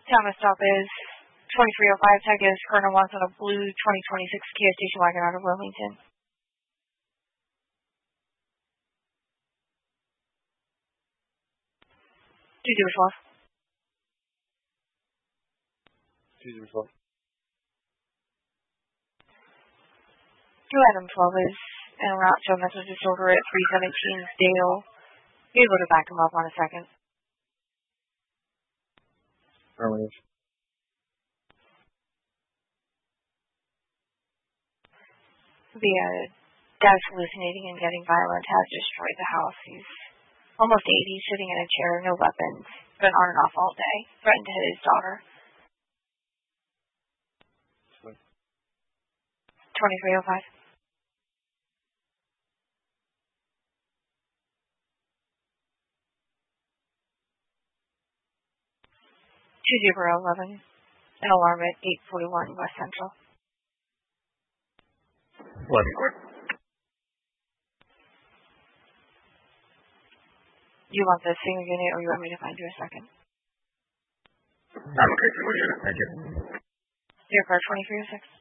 Thomas stop is 2305. Tag is Colonel wants on a blue 2026 Kia station wagon out of Wilmington. 2012. 2012. 2 Adam 12 is en route to a mental disorder at 317 Dale. Be able to back him up on a second. Affirmative. Dad's hallucinating and getting violent, has destroyed the house. He's almost 80, sitting in a chair, no weapons, been on and off all day, threatened to hit his daughter. 2305. 2011. An alarm at 841 West Central. What? Do you want the single unit or you want me to find you a second? I'm okay for you. Thank you. Your car 2306.